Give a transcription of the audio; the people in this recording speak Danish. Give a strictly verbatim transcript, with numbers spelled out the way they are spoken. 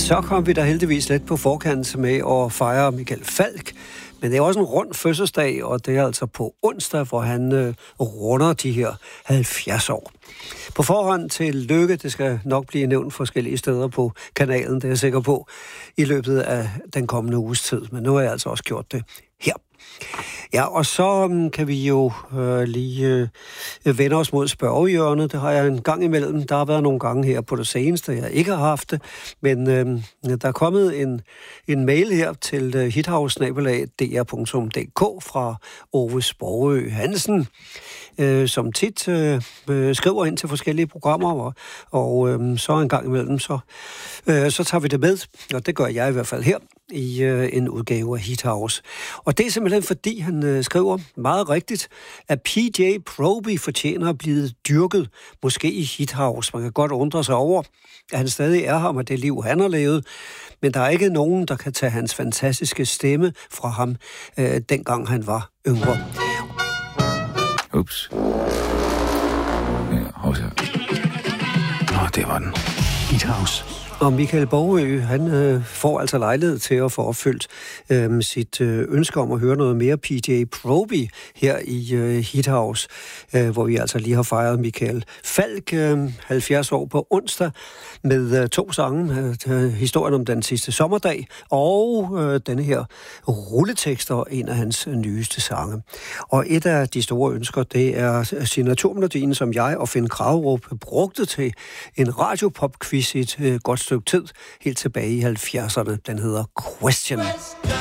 Så kom vi da heldigvis lidt på forkant med at fejre Michael Falch. Men det er også en rund fødselsdag, og det er altså på onsdag, hvor han øh, runder de her halvfjerds år. På forhånd til lykke, det skal nok blive nævnt forskellige steder på kanalen, det er jeg sikker på, i løbet af den kommende uges tid. Men nu har jeg altså også gjort det her. Ja, og så um, kan vi jo øh, lige øh, vende os mod spørgehjørnet. Det har jeg en gang imellem. Der har været nogle gange her på det seneste, jeg ikke har haft det. Men øh, der er kommet en, en mail her til uh, hithouse snabel-a d r punktum d k fra Ove Sprogøe Hansen, øh, som tit øh, skriver ind til forskellige programmer, og, og øh, så en gang imellem, så, øh, så tager vi det med, og det gør jeg i hvert fald her, i øh, en udgave af Hithouse. Og det er simpelthen fordi, han øh, skriver meget rigtigt, at P J Proby fortjener at blive dyrket, måske i Hithouse. Man kan godt undre sig over, at han stadig er her med det liv, han har levet, men der er ikke nogen, der kan tage hans fantastiske stemme fra ham, øh, dengang han var yngre. Ups. Ja, hos her. Nå, det var den. Hithouse. Og Michael Borgø, han øh, får altså lejlighed til at få opfyldt øh, sit øh, ønske om at høre noget mere P J Proby her i øh, Hithouse, øh, hvor vi altså lige har fejret Michael Falch, øh, halvfjerds år på onsdag, med øh, to sange, øh, historien om den sidste sommerdag, og øh, denne her rulletekster, en af hans nyeste sange. Og et af de store ønsker, det er signaturmelodien, som jeg og Finn Kragerup brugte til en radiopop-quiz i et øh, godt stykke tid, helt tilbage i halvfjerdserne. Den hedder Question.